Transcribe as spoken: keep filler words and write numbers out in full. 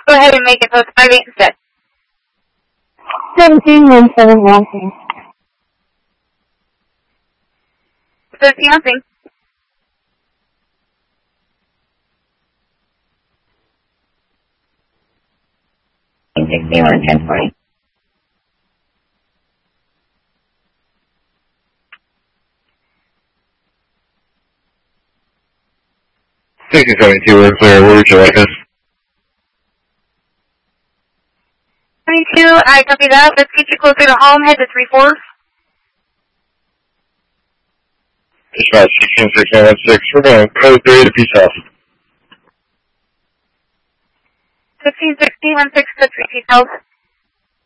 Go ahead and make it post five eight instead. seventeen one seven Lansing. seventeen Lansing. sixty-one ten forty. sixty seventy-two, we're clear. Where would you like us? twenty-two, I copy that. Let's get you closer to home. Head to three four. Dispatch sixteen six nine one six, we're going code three to Peace House. fifteen sixteen one six to three Peace House.